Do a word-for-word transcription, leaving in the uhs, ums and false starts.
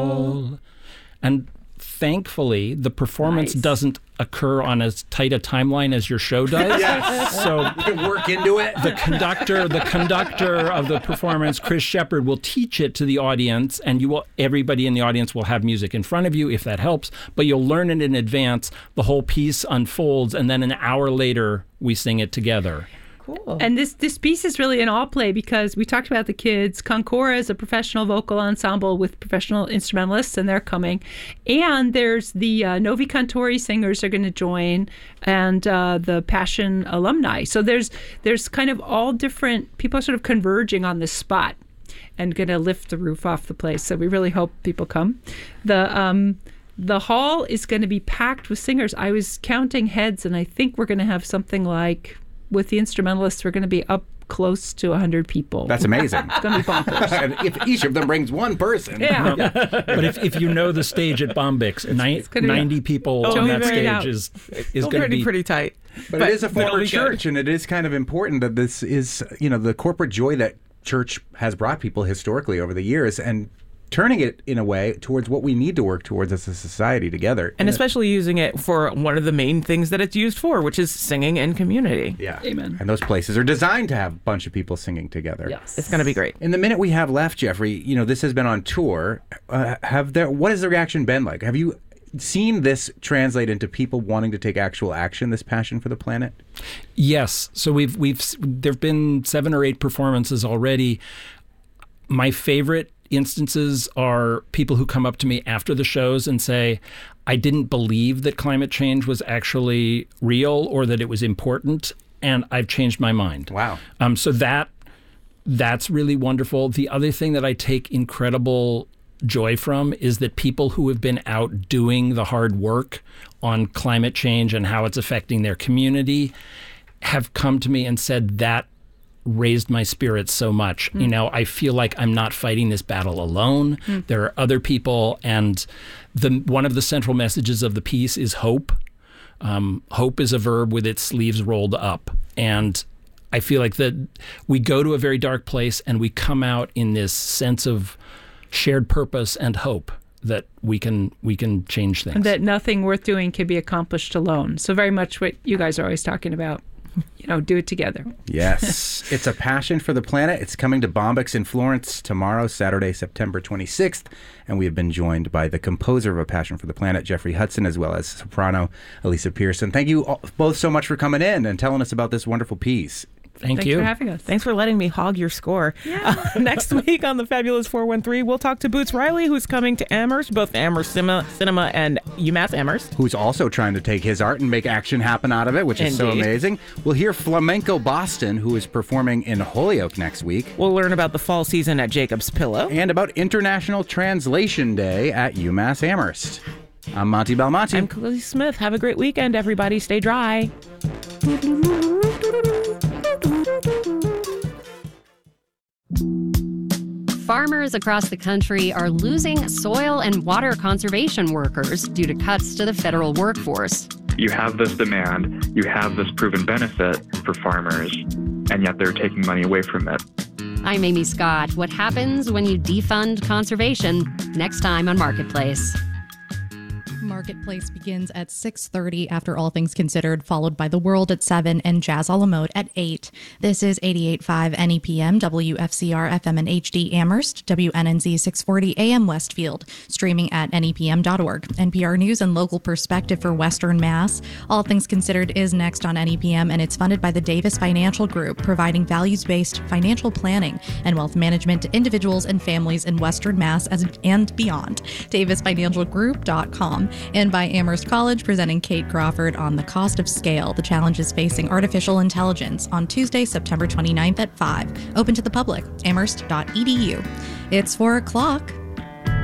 And thankfully, the performance Nice. doesn't occur on as tight a timeline as your show does. Yes. So You can work into it. the conductor, the conductor of the performance, Chris Shepard, will teach it to the audience, and you will. Everybody in the audience will have music in front of you, if that helps. But you'll learn it in advance. The whole piece unfolds, and then an hour later, we sing it together. Cool. And this this piece is really an all play because we talked about the kids. Concora is a professional vocal ensemble with professional instrumentalists, and they're coming. And there's the uh, Novi Cantori singers are going to join, and uh, the Passion alumni. So there's there's kind of all different people are sort of converging on this spot and going to lift the roof off the place. So we really hope people come. The um, the hall is going to be packed with singers. I was counting heads, and I think we're going to have something like, with the instrumentalists, we're going to be up close to one hundred people. That's amazing. It's going to be bonkers. And if each of them brings one person. Yeah. But if, if you know the stage at Bombix, ni- gonna be- ninety people It'll on be that very stage out. is is It'll going to be be pretty tight. But, it is a but it'll former be good. church, and it is kind of important that this is, you know, the corporate joy that church has brought people historically over the years, and turning it in a way towards what we need to work towards as a society together. And especially using it for one of the main things that it's used for, which is singing and community. Yeah. Amen. And those places are designed to have a bunch of people singing together. Yes. It's going to be great. In the minute we have left, Jeffrey, you know, this has been on tour. Uh, have there? What has the reaction been like? Have you seen this translate into people wanting to take actual action, this passion for the planet? Yes. So we've we've there've been seven or eight performances already. My favorite instances are people who come up to me after the shows and say, I didn't believe that climate change was actually real or that it was important, and I've changed my mind. Wow. Um, so that that's really wonderful. The other thing that I take incredible joy from is that people who have been out doing the hard work on climate change and how it's affecting their community have come to me and said that raised my spirits so much. Mm. You know, I feel like I'm not fighting this battle alone. Mm. There are other people, and the one of the central messages of the piece is hope. Um, hope is a verb with its sleeves rolled up, and I feel like that we go to a very dark place and we come out in this sense of shared purpose and hope that we can we can change things. And that nothing worth doing can be accomplished alone. So very much what you guys are always talking about. You know, do it together. Yes. It's a passion for the planet. It's coming to Bombix in Florence tomorrow, Saturday, September twenty-sixth. And we have been joined by the composer of A Passion for the Planet, Jeffrey Hudson, as well as soprano Elisa Pearson. Thank you all, both so much for coming in and telling us about this wonderful piece. Thank Thanks you. for having us. Thanks for letting me hog your score. Yeah. Uh, next week on the Fabulous four one three, we'll talk to Boots Riley, who's coming to Amherst, both Amherst Cinema, Cinema and UMass Amherst. Who's also trying to take his art and make action happen out of it, which is so Indeed. amazing. We'll hear Flamenco Boston, who is performing in Holyoke next week. We'll learn about the fall season at Jacob's Pillow. And about International Translation Day at UMass Amherst. I'm Monty Belmonte. I'm Chloe Smith. Have a great weekend, everybody. Stay dry. Farmers across the country are losing soil and water conservation workers due to cuts to the federal workforce. You have this demand, you have this proven benefit for farmers, and yet they're taking money away from it. I'm Amy Scott. What happens when you defund conservation? Next time on Marketplace. Marketplace begins at six thirty after All Things Considered, followed by The World at seven and Jazz a la Mode at eight. This is eighty-eight point five N E P M, W F C R F M and H D Amherst, W N N Z six forty A M Westfield, streaming at N E P M dot org. N P R News and local perspective for Western Mass. All Things Considered is next on N E P M, and it's funded by the Davis Financial Group, providing values-based financial planning and wealth management to individuals and families in Western Mass as, and beyond. Davis Financial Group dot com. And by Amherst College, presenting Kate Crawford on The Cost of Scale, the challenges facing artificial intelligence, on Tuesday, September twenty-ninth at five. Open to the public, amherst dot e d u. It's four o'clock.